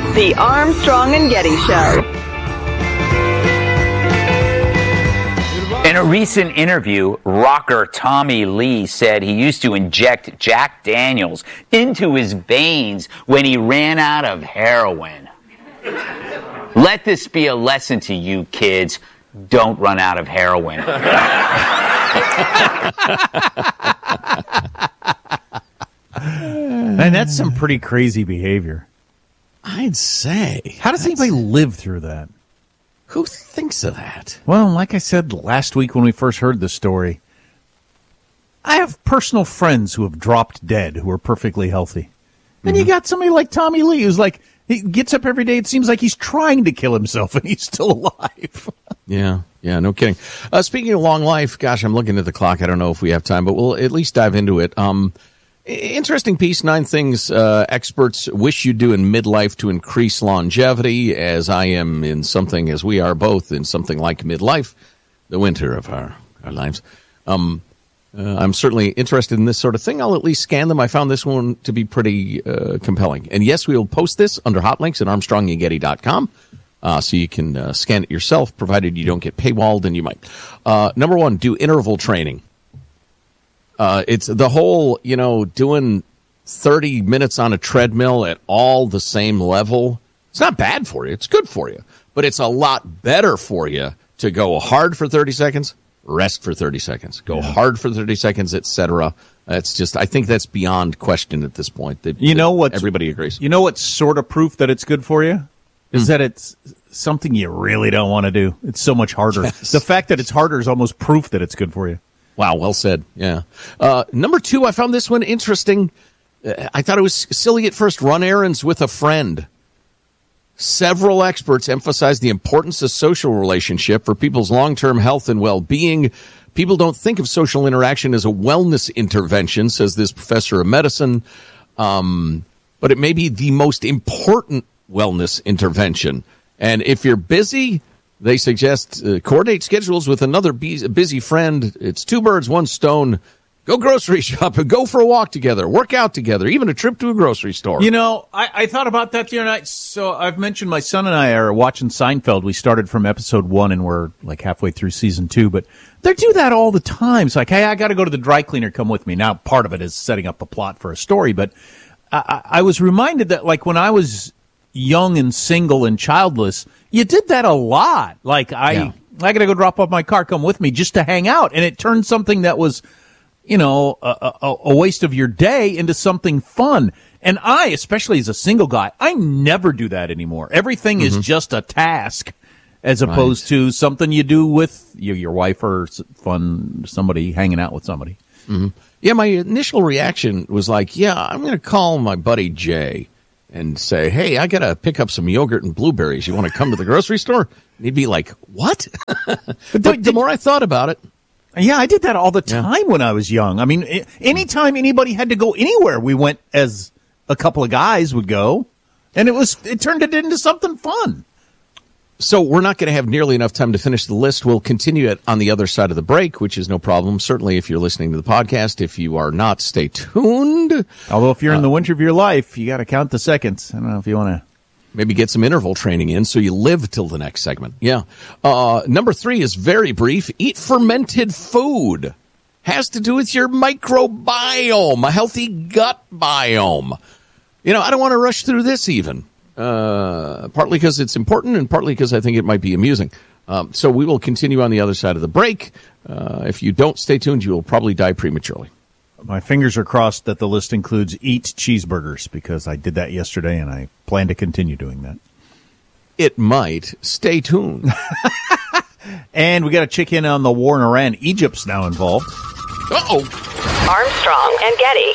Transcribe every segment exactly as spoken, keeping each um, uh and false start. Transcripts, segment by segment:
The Armstrong and Getty Show. In a recent interview, rocker Tommy Lee said he used to inject Jack Daniels into his veins when he ran out of heroin. Let this be a lesson to you kids. Don't run out of heroin. Man, that's some pretty crazy behavior. I'd say. How does anybody live through that? Who thinks of that? Well, like I said last week when we first heard the story, I have personal friends who have dropped dead who are perfectly healthy. Then mm-hmm. you got somebody like Tommy Lee who's like, he gets up every day, it seems like he's trying to kill himself, and he's still alive. Yeah, yeah, no kidding. Uh, speaking of long life, gosh, I'm looking at the clock. I don't know if we have time, but we'll at least dive into it. Um, interesting piece, nine things uh, experts wish you do in midlife to increase longevity, as I am in something, as we are both in something like midlife, the winter of our, our lives. Um Uh, I'm certainly interested in this sort of thing. I'll at least scan them. I found this one to be pretty uh, compelling. And yes, we will post this under hot links at armstrong and getty dot com, uh, so you can uh, scan it yourself, provided you don't get paywalled, and you might. Uh, number one, do interval training. Uh, it's the whole, you know, doing thirty minutes on a treadmill at all the same level. It's not bad for you. It's good for you. But it's a lot better for you to go hard for thirty seconds, rest for thirty seconds, go yeah. hard for thirty seconds, et cetera. That's just, I think that's beyond question at this point. That, you know what? Everybody agrees. You know what's sort of proof that it's good for you? Is mm. that it's something you really don't want to do. It's so much harder. Yes. The fact that it's harder is almost proof that it's good for you. Wow, well said. Yeah. Uh, number two, I found this one interesting. Uh, I thought it was silly at first. Run errands with a friend. Several experts emphasize the importance of social relationship for people's long-term health and well-being. People don't think of social interaction as a wellness intervention, says this professor of medicine, um, but it may be the most important wellness intervention. And if you're busy, they suggest uh, coordinate schedules with another busy friend. It's two birds, one stone. Go grocery shopping, go for a walk together, work out together, even a trip to a grocery store. You know, I, I thought about that the other night. So I've mentioned my son and I are watching Seinfeld. We started from episode one and we're like halfway through season two. But they do that all the time. It's like, hey, I got to go to the dry cleaner. Come with me. Now, part of it is setting up a plot for a story. But I, I was reminded that, like, when I was young and single and childless, you did that a lot. Like, I, yeah. I got to go drop off my car. Come with me just to hang out. And it turned something that was, you know, a, a, a waste of your day into something fun. And I, especially as a single guy, I never do that anymore. Everything mm-hmm. is just a task as opposed right. to something you do with your, your wife or fun, somebody hanging out with somebody. Mm-hmm. Yeah, my initial reaction was like, yeah, I'm going to call my buddy Jay and say, hey, I got to pick up some yogurt and blueberries. You want to come to the grocery store? And he'd be like, what? But the, the more I thought about it, yeah, I did that all the time yeah. when I was young. I mean, anytime anybody had to go anywhere, we went as a couple of guys would go, and it was it turned it into something fun. So we're not going to have nearly enough time to finish the list. We'll continue it on the other side of the break, which is no problem. Certainly if you're listening to the podcast. If you are not, stay tuned. Although if you're uh, in the winter of your life, you got to count the seconds. I don't know if you want to. Maybe get some interval training in so you live till the next segment. Yeah. Uh, number three is very brief. Eat fermented food. Has to do with your microbiome, a healthy gut biome. You know, I don't want to rush through this even. Uh, partly because it's important and partly because I think it might be amusing. Um, so we will continue on the other side of the break. Uh, if you don't stay tuned, you will probably die prematurely. My fingers are crossed that the list includes eat cheeseburgers, because I did that yesterday and I plan to continue doing that. It might. Stay tuned. And we got to check in on the war in Iran. Egypt's now involved. Uh-oh. Armstrong and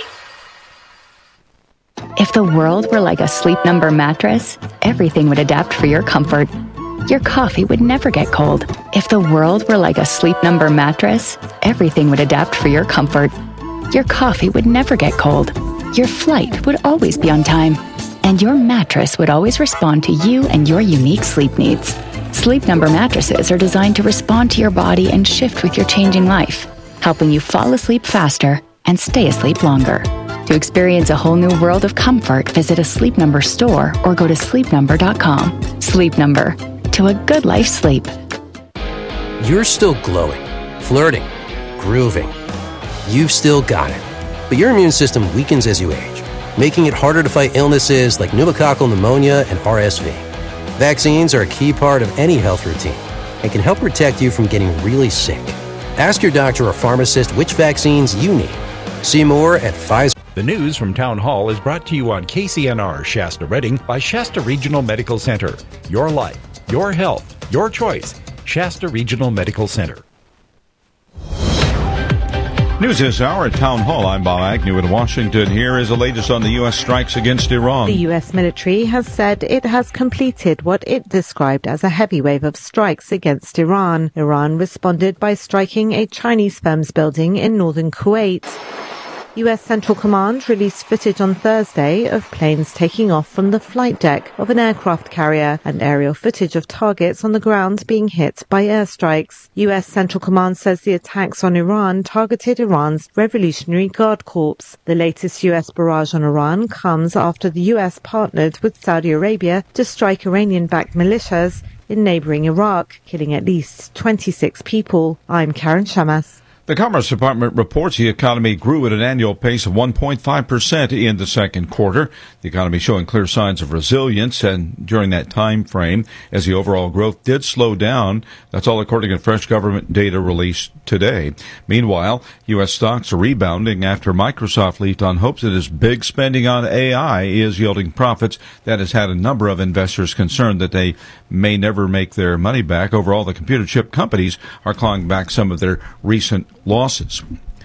Getty. If the world were like a Sleep Number mattress, everything would adapt for your comfort. Your coffee would never get cold. If the world were like a Sleep Number mattress, everything would adapt for your comfort. Your coffee would never get cold. Your flight would always be on time. And your mattress would always respond to you and your unique sleep needs. Sleep Number mattresses are designed to respond to your body and shift with your changing life, helping you fall asleep faster and stay asleep longer. To experience a whole new world of comfort, visit a Sleep Number store or go to sleep number dot com. Sleep Number. To a good life sleep. You're still glowing, flirting, grooving. You've still got it. But your immune system weakens as you age, making it harder to fight illnesses like pneumococcal pneumonia and R S V. Vaccines are a key part of any health routine and can help protect you from getting really sick. Ask your doctor or pharmacist which vaccines you need. See more at Pfizer. The news from Town Hall is brought to you on K C N R Shasta Redding by Shasta Regional Medical Center. Your life, your health, your choice. Shasta Regional Medical Center. News this hour at Town Hall. I'm Bob Agnew in Washington. Here is the latest on the U S strikes against Iran. The U S military has said it has completed what it described as a heavy wave of strikes against Iran. Iran responded by striking a Chinese firm's building in northern Kuwait. U S Central Command released footage on Thursday of planes taking off from the flight deck of an aircraft carrier and aerial footage of targets on the ground being hit by airstrikes. U S Central Command says the attacks on Iran targeted Iran's Revolutionary Guard Corps. The latest U S barrage on Iran comes after the U S partnered with Saudi Arabia to strike Iranian-backed militias in neighboring Iraq, killing at least twenty-six people. I'm Karen Shamas. The Commerce Department reports the economy grew at an annual pace of one point five percent in the second quarter. The economy showing clear signs of resilience and during that time frame as the overall growth did slow down. That's all according to fresh government data released today. Meanwhile, U S stocks are rebounding after Microsoft leaped on hopes that its big spending on A I is yielding profits. That has had a number of investors concerned that they may never make their money back. Overall, the computer chip companies are clawing back some of their recent losses.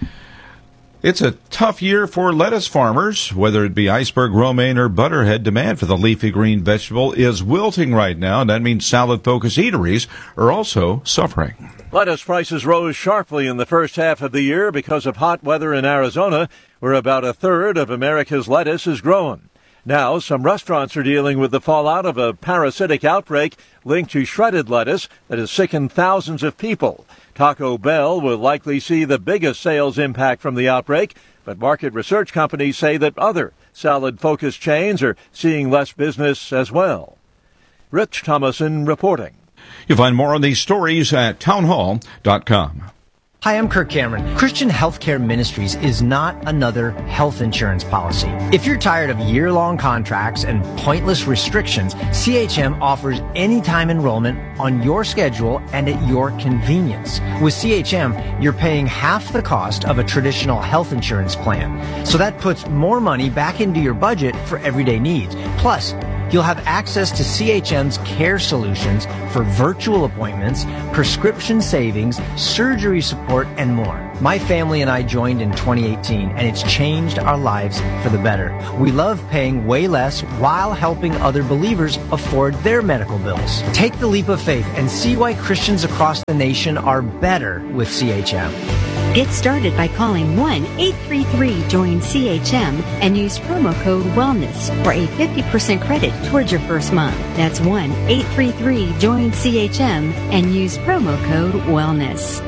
It's a tough year for lettuce farmers. Whether it be iceberg, romaine, or butterhead, demand for the leafy green vegetable is wilting right now, and that means salad-focused eateries are also suffering. Lettuce prices rose sharply in the first half of the year because of hot weather in Arizona, where about a third of America's lettuce is grown. Now, some restaurants are dealing with the fallout of a parasitic outbreak linked to shredded lettuce that has sickened thousands of people. Taco Bell will likely see the biggest sales impact from the outbreak, but market research companies say that other salad-focused chains are seeing less business as well. Rich Thomason reporting. You'll find more on these stories at townhall dot com. Hi, I'm Kirk Cameron. Christian Healthcare Ministries is not another health insurance policy. If you're tired of year-long contracts and pointless restrictions, C H M offers anytime enrollment on your schedule and at your convenience. With C H M, you're paying half the cost of a traditional health insurance plan. So that puts more money back into your budget for everyday needs. Plus, you'll have access to C H M's care solutions for virtual appointments, prescription savings, surgery support, and more. My family and I joined in twenty eighteen, and it's changed our lives for the better. We love paying way less while helping other believers afford their medical bills. Take the leap of faith and see why Christians across the nation are better with C H M. Get started by calling one eight three three join C H M and use promo code WELLNESS for a fifty percent credit towards your first month. That's one eight three three join C H M and use promo code WELLNESS.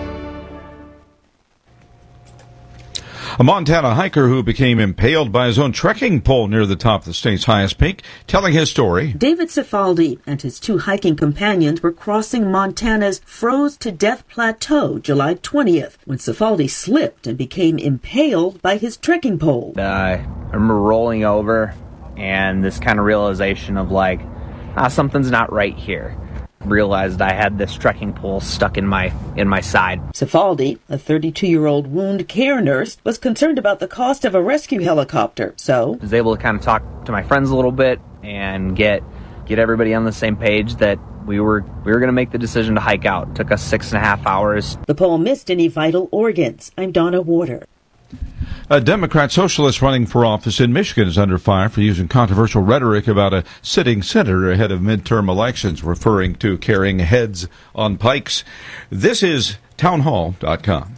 A Montana hiker who became impaled by his own trekking pole near the top of the state's highest peak, telling his story. David Cifaldi and his two hiking companions were crossing Montana's froze-to-death plateau July twentieth when Cifaldi slipped and became impaled by his trekking pole. Uh, I remember rolling over and this kind of realization of like, ah, something's not right here. Realized I had this trekking pole stuck in my in my side. Cifaldi, a thirty-two-year-old wound care nurse, was concerned about the cost of a rescue helicopter, so I was able to kind of talk to my friends a little bit and get get everybody on the same page that we were we were going to make the decision to hike out. It took us six and a half hours. The pole missed any vital organs. I'm Donna Warder. A Democrat socialist running for office in Michigan is under fire for using controversial rhetoric about a sitting senator ahead of midterm elections, referring to carrying heads on pikes. This is townhall dot com.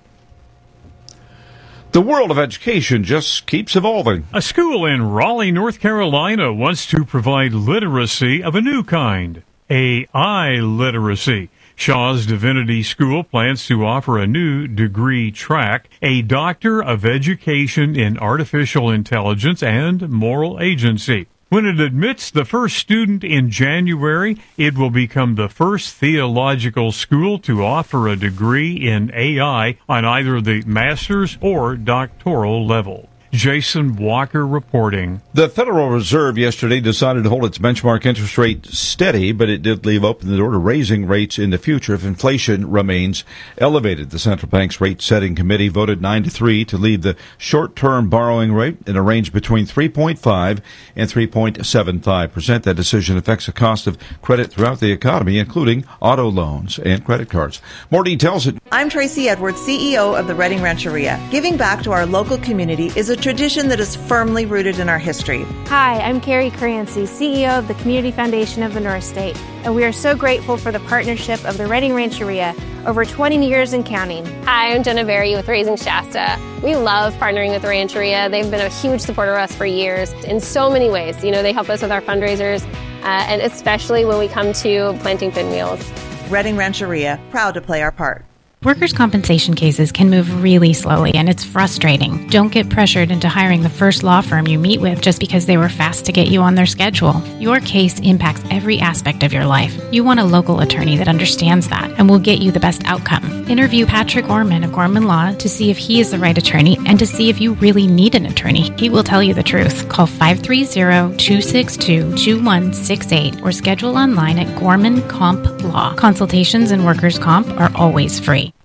The world of education just keeps evolving. A school in Raleigh, North Carolina wants to provide literacy of a new kind, A I literacy. Shaw's Divinity School plans to offer a new degree track, a Doctor of Education in Artificial Intelligence and Moral Agency. When it admits the first student in January, it will become the first theological school to offer a degree in A I on either the master's or doctoral level. Jason Walker reporting. The Federal Reserve yesterday decided to hold its benchmark interest rate steady, but it did leave open the door to raising rates in the future if inflation remains elevated. The central bank's rate-setting committee voted nine to three to leave the short-term borrowing rate in a range between three point five and three point seven five percent. That decision affects the cost of credit throughout the economy, including auto loans and credit cards. More details at... I'm Tracy Edwards, C E O of the Reading Rancheria. Giving back to our local community is a tradition that is firmly rooted in our history. Hi, I'm Carrie Crancy, C E O of the Community Foundation of the North State, and we are so grateful for the partnership of the Reading Rancheria over twenty years and counting. Hi, I'm Jenna Berry with Raising Shasta. We love partnering with the Rancheria. They've been a huge supporter of us for years in so many ways. You know, they help us with our fundraisers, uh, and especially when we come to planting pinwheels. Reading Rancheria, proud to play our part. Workers' compensation cases can move really slowly, and it's frustrating. Don't get pressured into hiring the first law firm you meet with just because they were fast to get you on their schedule. Your case impacts every aspect of your life. You want a local attorney that understands that and will get you the best outcome. Interview Patrick Gorman of Gorman Law to see if he is the right attorney and to see if you really need an attorney. He will tell you the truth. Call five three zero, two six two, two one six eight or schedule online at Gorman Comp Law. Consultations in workers' comp are always free.